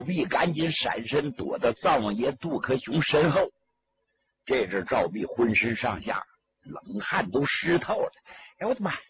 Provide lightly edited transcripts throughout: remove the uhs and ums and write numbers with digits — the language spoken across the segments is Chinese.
毕赶紧闪身躲到灶王爷杜克雄身后。这阵赵毕浑身上下冷汗都湿透了，哎我的妈！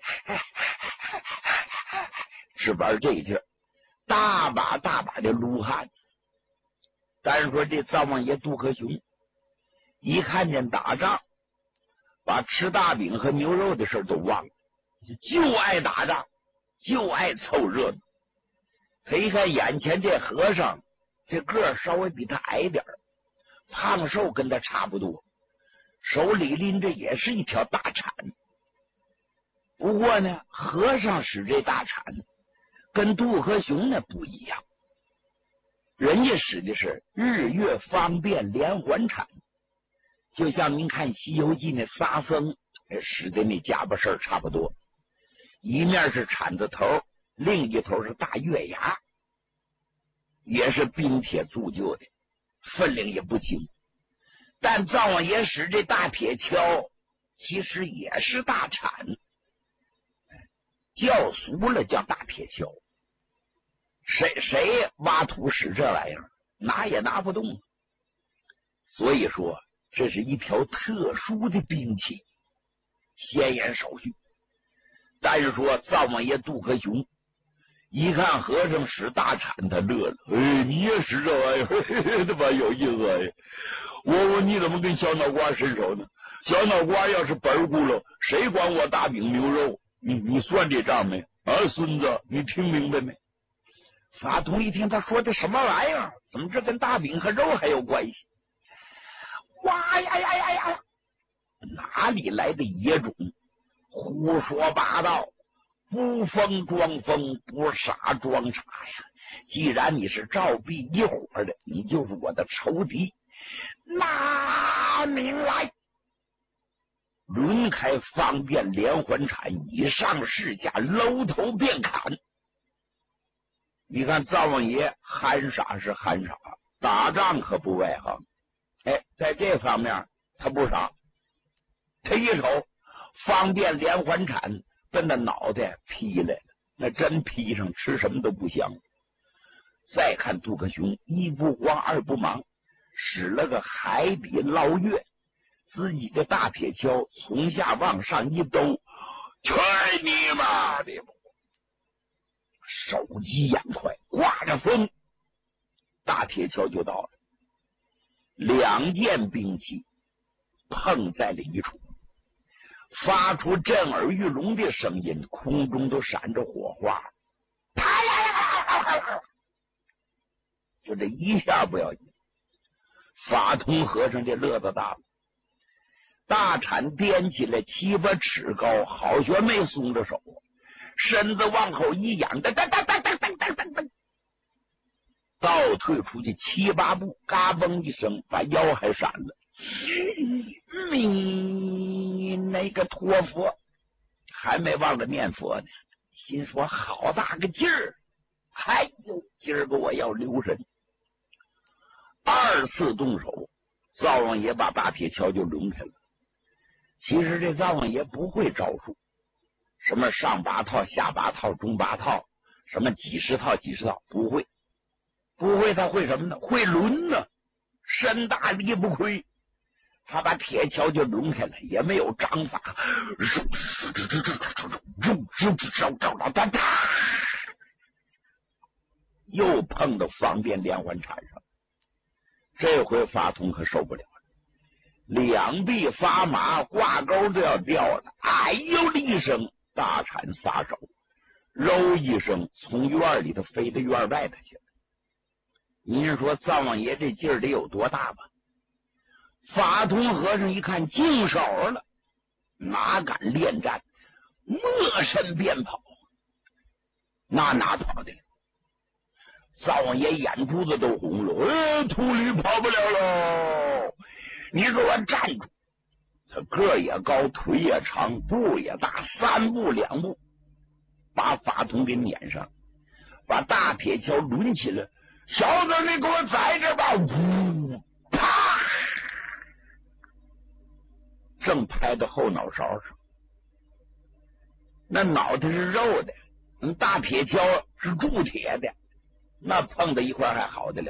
是玩这劲儿，大把的撸汗。但是说这灶王爷杜克雄一看见打仗，把吃大饼和牛肉的事都忘了，就爱打仗，就爱凑热闹。他一看眼前这和尚，这个儿稍微比他矮点儿，胖瘦跟他差不多，手里拎着也是一条大铲。不过呢，和尚使这大铲跟杜克雄那不一样，人家使的是日月方便连环铲，就像您看《西游记》那仨僧使的那家伙事儿差不多，一面是铲子头，另一头是大月牙，也是冰铁铸就的，分量也不轻。但灶王爷使这大铁锹其实也是大铲，叫俗了叫大铁锹。谁挖土使这玩意儿，拿也拿不动。所以说这是一条特殊的兵器，先言少叙。但是说灶王爷杜克雄一看和尚使大铲，他乐了，哎，你也使这玩意儿，他妈有意思哎！我问你怎么跟小脑瓜伸手呢？小脑瓜要是本咕噜，谁管我大饼牛肉？你算这账没？啊，孙子，你听明白没？法通一听他说的什么玩意儿，怎么这跟大饼和肉还有关系？哇呀呀呀呀！哪里来的野种？胡说八道，不疯装疯，不傻装傻呀！既然你是赵壁一伙的，你就是我的仇敌，拿命来！抡开方便连环铲，以上试下，搂头便砍。你看灶王爷憨傻是憨傻，打仗可不外行。哎，在这方面他不傻，他一手方便连环铲奔那脑袋劈来了，那真劈上，吃什么都不香。再看杜克雄一不慌二不忙，使了个海底捞月，自己的大铁锹从下往上一兜，去你妈的！手疾眼快，挂着风，大铁锹就到了。两件兵器碰在了一处，发出震耳欲聋的声音，空中都闪着火花。就这一下不要紧，法通和尚这乐子大了，大铲掂起来7、8尺高，好悬没松着手，身子往后一仰，噔噔噔噔噔噔噔噔噔，倒退出去7、8步，嘎嘣一声，把腰还闪了。你那个托佛还没忘了念佛呢，心说好大个劲儿，哎呦，今儿个我要留神。2次动手，灶王爷把大铁锹就抡开了。其实这灶王爷不会招数，什么上8套下8套中8套，什么几十套不会。不会他会什么呢？会抡呢，身大力不亏。他把铁锹就抡开了，也没有章法，又碰到方便连环铲上。这回法通可受不了了，两臂发麻，挂钩都要掉了。哎呦的一声，大铲撒手，揉一声从院里头飞到院外头去了。您说灶王爷这劲儿得有多大吧？法通和尚一看净手了，哪敢恋战，没身便跑。哪跑的？灶王爷眼珠子都红了，秃驴跑不了喽！你给我站住！他个也高，腿也长，步也大，3步2步把法通给撵上，把大铁锹抡起来。小子，你给我在这吧！呜，啪！正拍到后脑勺上，那脑袋是肉的，大铁锹是铸铁的， 那碰在一块还好得了。